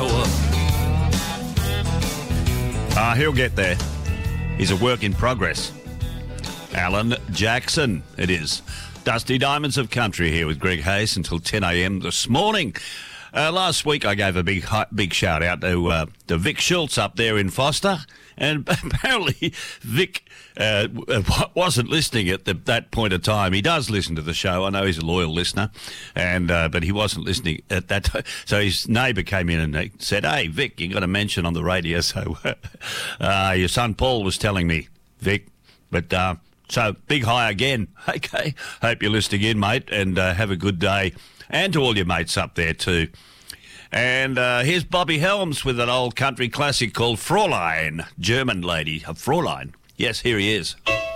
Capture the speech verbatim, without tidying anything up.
tour. Ah, uh, he'll get there. He's a work in progress. Alan Jackson, it is. Dusty Diamonds of Country here with Greg Hayes until ten a.m. this morning. Uh, last week I gave a big big shout out to, uh, to Vic Schultz up there in Foster, and apparently Vic uh, wasn't listening at the, that point of time. He does listen to the show. I know he's a loyal listener, and uh, but he wasn't listening at that time. So his neighbour came in and said, "Hey Vic, you got a mention on the radio." So uh, your son Paul was telling me, Vic, but. Uh, So, big hi again. Okay, hope you're listening in, mate, and uh, have a good day. And to all your mates up there too. And uh, here's Bobby Helms with an old country classic called Fräulein, German lady, a Fräulein. Yes, here he is.